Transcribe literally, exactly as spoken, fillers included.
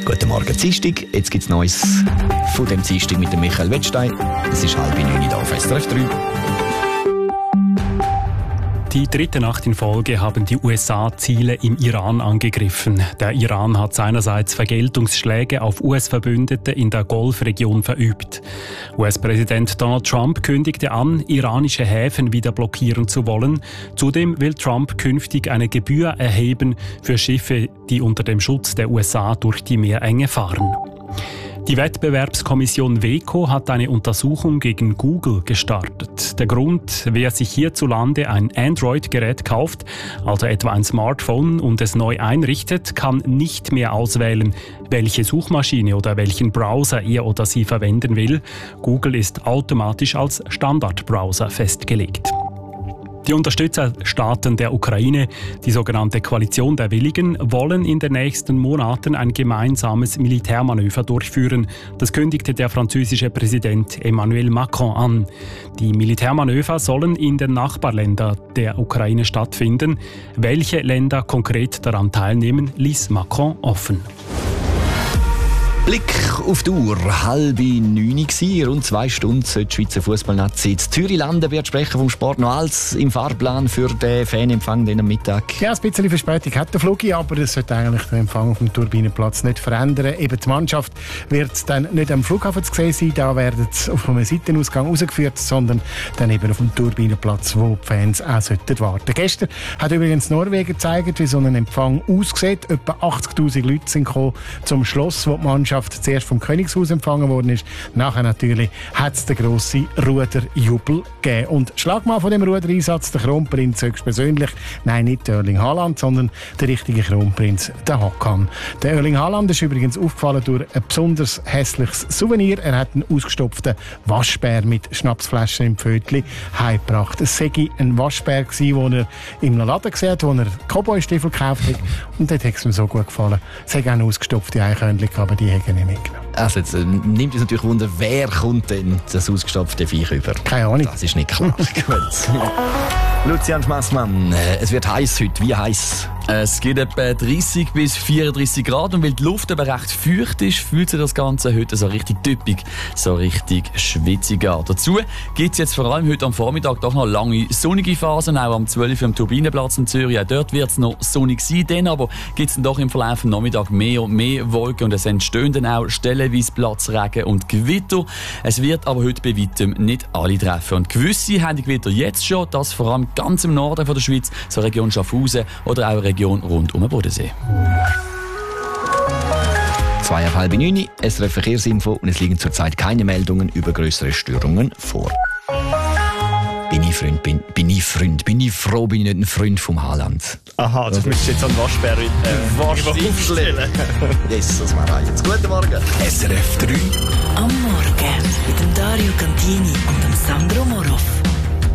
Guten Morgen, Dienstag. Jetzt gibt es Neues von dem Dienstag mit dem Michael Wettstein. Es ist halb neun Uhr auf S R F drei. Die dritte Nacht in Folge haben die U S A Ziele im Iran angegriffen. Der Iran hat seinerseits Vergeltungsschläge auf U S-Verbündete in der Golfregion verübt. U S-Präsident Donald Trump kündigte an, iranische Häfen wieder blockieren zu wollen. Zudem will Trump künftig eine Gebühr erheben für Schiffe, die unter dem Schutz der U S A durch die Meerenge fahren. Die Wettbewerbskommission WECO hat eine Untersuchung gegen Google gestartet. Der Grund, wer sich hierzulande ein Android-Gerät kauft, also etwa ein Smartphone, und es neu einrichtet, kann nicht mehr auswählen, welche Suchmaschine oder welchen Browser er oder sie verwenden will. Google ist automatisch als Standardbrowser festgelegt. Die Unterstützerstaaten der Ukraine, die sogenannte Koalition der Willigen, wollen in den nächsten Monaten ein gemeinsames Militärmanöver durchführen. Das kündigte der französische Präsident Emmanuel Macron an. Die Militärmanöver sollen in den Nachbarländern der Ukraine stattfinden. Welche Länder konkret daran teilnehmen, ließ Macron offen. Blick auf die Uhr, halb neun Uhr, rund zwei Stunden sollte die Schweizer Fußballnazi in Zürich landen. Wird sprechen vom Sport noch alles im Fahrplan für den Fanempfang den am Mittag. Ja, ein bisschen Verspätung hat der Flug, aber das sollte eigentlich den Empfang auf dem Turbinenplatz nicht verändern. Eben die Mannschaft wird dann nicht am Flughafen zu sehen sein, da werden sie auf einem Seitenausgang rausgeführt, sondern dann eben auf dem Turbinenplatz, wo die Fans auch sollten warten. Gestern hat übrigens Norwegen gezeigt, wie so ein Empfang aussieht. Etwa achtzigtausend Leute sind gekommen zum Schloss, wo die Mannschaft zuerst vom Königshaus empfangen worden ist. Nachher natürlich hat es den grossen Ruderjubel gegeben. Und schlag mal von dem Rudereinsatz, der Kronprinz höchstpersönlich, nein, nicht der Erling Haaland, sondern der richtige Kronprinz, der Hakan. Der Erling Haaland ist übrigens aufgefallen durch ein besonders hässliches Souvenir. Er hat einen ausgestopften Waschbär mit Schnapsflaschen im Pfötchen heimgebracht. Es sei ein Waschbär gewesen, den er im Laden gesehen hat, wo er Cowboy-Stiefel gekauft hat. Und dort hat es ihm so gut gefallen. Es hat auch eine ausgestopfte Eichhörnchen, aber die haben nicht mitgenommen. Also jetzt äh, nimmt uns natürlich Wunder, wer kommt denn das ausgestopfte Viech über? Keine Ahnung. Das ist nicht klar. Lucian Schmassmann, äh, es wird heiß heute. Wie heiß? Es gibt etwa dreißig bis vierunddreißig Grad und weil die Luft aber recht feucht ist, fühlt sich das Ganze heute so richtig typisch, so richtig schwitzig an. Dazu gibt es jetzt vor allem heute am Vormittag doch noch lange sonnige Phasen, auch am zwölf Uhr am Turbinenplatz in Zürich. Auch dort wird es noch sonnig sein, dann aber gibt es dann doch im Verlauf des Nachmittags mehr und mehr Wolken und es entstehen dann auch stellenweise Platzregen und Gewitter. Es wird aber heute bei weitem nicht alle treffen. Und gewisse haben die Gewitter jetzt schon, das vor allem ganz im Norden von der Schweiz, so Region Schaffhausen oder auch Region rund um den Bodensee. Zwei auf halb neun, S R F Verkehrsinfo und es liegen zurzeit keine Meldungen über größere Störungen vor. Bin ich Freund, bin, bin ich Freund, bin ich froh, bin ich nicht ein Freund vom Haaland. Aha, also müsstest du jetzt so einen Waschbär äh, aufstellen. Yes, das war jetzt. Guten Morgen. S R F drei. Am Morgen mit dem Dario Cantini und dem Sandro Moroff.